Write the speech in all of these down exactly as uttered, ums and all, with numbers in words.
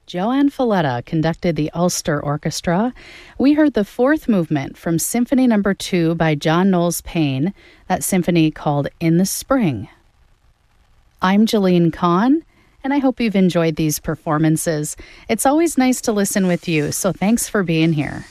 Joanne Falletta conducted the Ulster Orchestra. We heard the fourth movement from Symphony Number Two by John Knowles Payne, that symphony called In the Spring. I'm Jeline Kahn, and I hope you've enjoyed these performances. It's always nice to listen with you, so thanks for being here.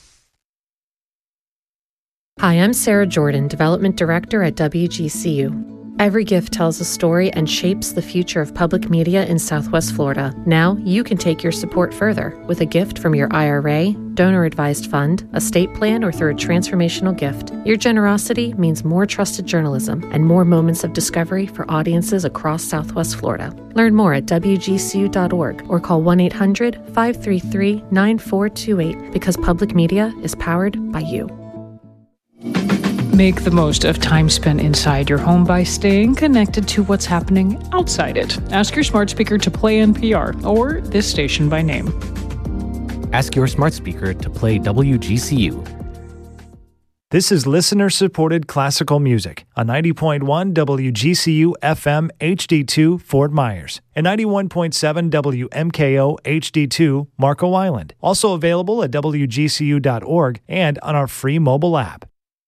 Hi, I'm Sarah Jordan, Development Director at W G C U. Every gift tells a story and shapes the future of public media in Southwest Florida. Now, you can take your support further with a gift from your I R A, donor-advised fund, estate plan, or through a transformational gift. Your generosity means more trusted journalism and more moments of discovery for audiences across Southwest Florida. Learn more at W G C U dot org or call one eight hundred, five three three, nine four two eight because public media is powered by you. Make the most of time spent inside your home by staying connected to what's happening outside it. Ask your smart speaker to play N P R or this station by name. Ask your smart speaker to play W G C U. This is listener-supported classical music on ninety point one W G C U F M H D two Fort Myers and ninety-one point seven W M K O H D two Marco Island. Also available at W G C U dot org and on our free mobile app.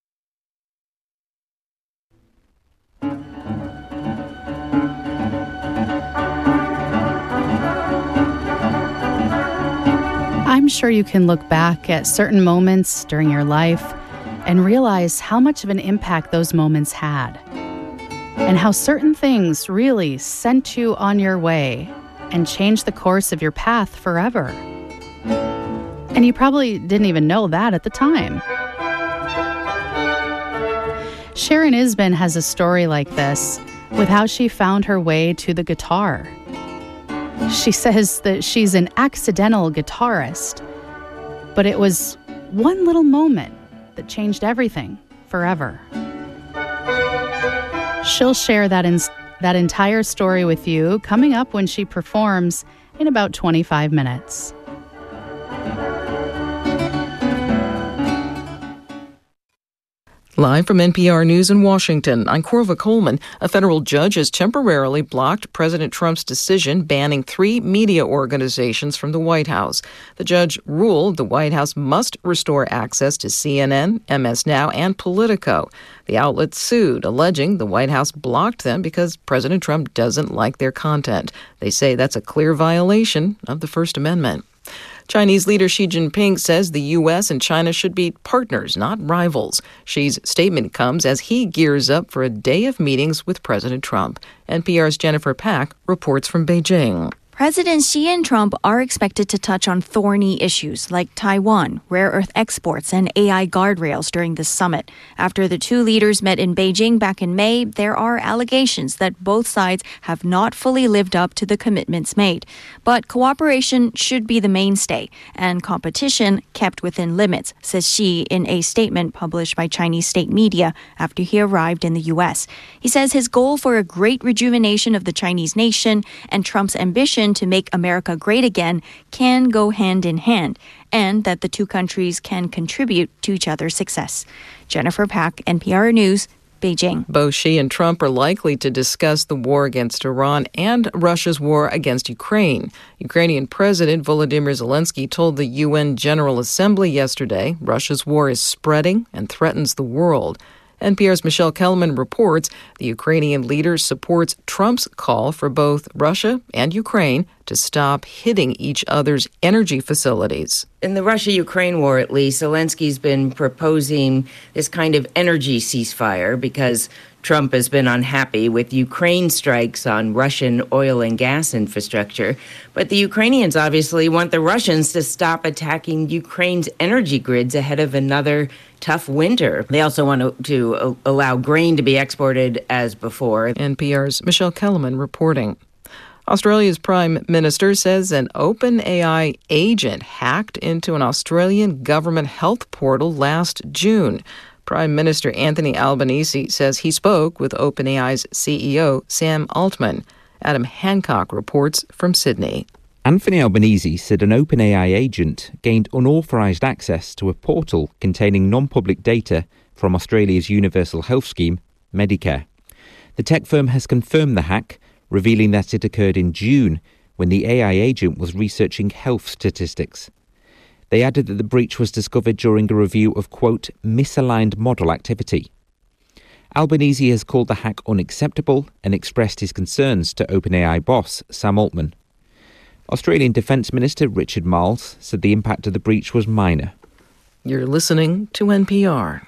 I'm sure you can look back at certain moments during your life and realize how much of an impact those moments had, and how certain things really sent you on your way and changed the course of your path forever. And you probably didn't even know that at the time. Sharon Isbin has a story like this with how she found her way to the guitar. She says that she's an accidental guitarist, but it was one little moment that changed everything forever. She'll share that in, that entire story with you coming up when she performs in about twenty-five minutes. Live from N P R News in Washington, I'm Corva Coleman. A federal judge has temporarily blocked President Trump's decision banning three media organizations from the White House. The judge ruled the White House must restore access to C N N, M S Now, and Politico. The outlets sued, alleging the White House blocked them because President Trump doesn't like their content. They say that's a clear violation of the First Amendment. Chinese leader Xi Jinping says the U S and China should be partners, not rivals. Xi's statement comes as he gears up for a day of meetings with President Trump. N P R's Jennifer Pack reports from Beijing. President Xi and Trump are expected to touch on thorny issues like Taiwan, rare earth exports, and A I guardrails during this summit. After the two leaders met in Beijing back in May, there are allegations that both sides have not fully lived up to the commitments made. But cooperation should be the mainstay, and competition kept within limits, says Xi in a statement published by Chinese state media after he arrived in the U S. He says his goal for a great rejuvenation of the Chinese nation and Trump's ambition to make America great again can go hand in hand, and that the two countries can contribute to each other's success. Jennifer Pack, N P R News, Beijing. Both Xi and Trump are likely to discuss the war against Iran and Russia's war against Ukraine. Ukrainian President Volodymyr Zelensky told the U N General Assembly yesterday Russia's war is spreading and threatens the world. N P R's Michelle Kellerman reports the Ukrainian leader supports Trump's call for both Russia and Ukraine to stop hitting each other's energy facilities. In the Russia-Ukraine war, at least, Zelensky's been proposing this kind of energy ceasefire because Trump has been unhappy with Ukraine strikes on Russian oil and gas infrastructure. But the Ukrainians obviously want the Russians to stop attacking Ukraine's energy grids ahead of another tough winter. They also want to, to allow grain to be exported as before. N P R's Michelle Kellerman reporting. Australia's Prime Minister says an OpenAI agent hacked into an Australian government health portal last June. Prime Minister Anthony Albanese says he spoke with OpenAI's C E O, Sam Altman. Adam Hancock reports from Sydney. Anthony Albanese said an OpenAI agent gained unauthorised access to a portal containing non-public data from Australia's universal health scheme, Medicare. The tech firm has confirmed the hack, revealing that it occurred in June when the A I agent was researching health statistics. They added that the breach was discovered during a review of, quote, misaligned model activity. Albanese has called the hack unacceptable and expressed his concerns to OpenAI boss Sam Altman. Australian Defence Minister Richard Marles said the impact of the breach was minor. You're listening to N P R.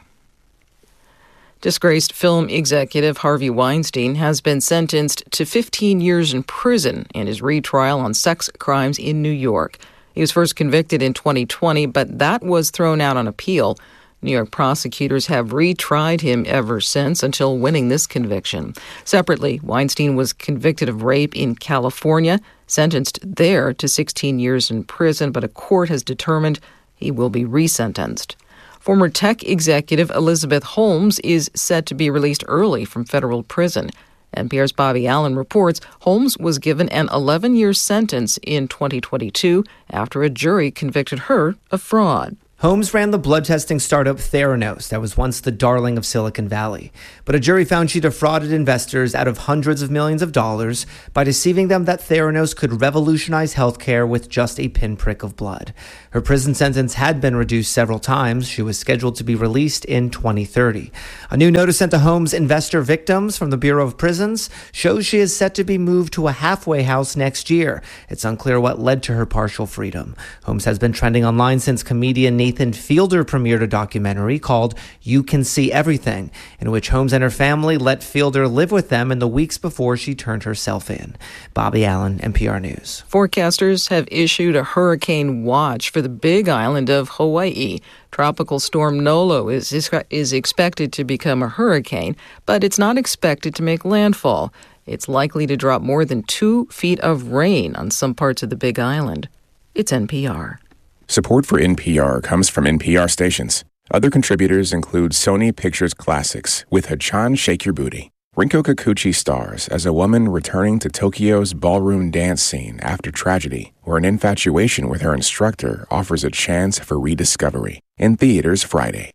Disgraced film executive Harvey Weinstein has been sentenced to fifteen years in prison in his retrial on sex crimes in New York. He was first convicted in twenty twenty, but that was thrown out on appeal. New York prosecutors have retried him ever since until winning this conviction. Separately, Weinstein was convicted of rape in California, sentenced there to sixteen years in prison, but a court has determined he will be resentenced. Former tech executive Elizabeth Holmes is set to be released early from federal prison. N P R's Bobby Allen reports Holmes was given an eleven-year sentence in twenty twenty-two after a jury convicted her of fraud. Holmes ran the blood testing startup Theranos that was once the darling of Silicon Valley. But a jury found she defrauded investors out of hundreds of millions of dollars by deceiving them that Theranos could revolutionize healthcare with just a pinprick of blood. Her prison sentence had been reduced several times. She was scheduled to be released in twenty thirty. A new notice sent to Holmes' investor victims from the Bureau of Prisons shows she is set to be moved to a halfway house next year. It's unclear what led to her partial freedom. Holmes has been trending online since comedian Nathan Fielder premiered a documentary called You Can See Everything, in which Holmes and her family let Fielder live with them in the weeks before she turned herself in. Bobby Allen, N P R News. Forecasters have issued a hurricane watch for the Big Island of Hawaii. Tropical storm Nolo is, is, is expected to become a hurricane, but it's not expected to make landfall. It's likely to drop more than two feet of rain on some parts of the Big Island. It's N P R. Support for N P R comes from N P R stations. Other contributors include Sony Pictures Classics with Hachan Shake Your Booty. Rinko Kikuchi stars as a woman returning to Tokyo's ballroom dance scene after tragedy, where an infatuation with her instructor offers a chance for rediscovery. In theaters Friday.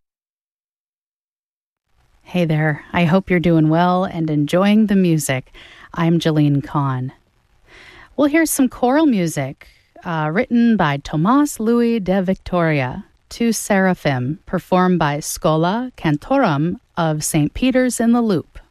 Hey there. I hope you're doing well and enjoying the music. I'm Jolene Kahn. We'll hear some choral music uh, written by Tomás Louis de Victoria, Tu Seraphim, performed by Schola Cantorum of Saint Peter's in the Loop.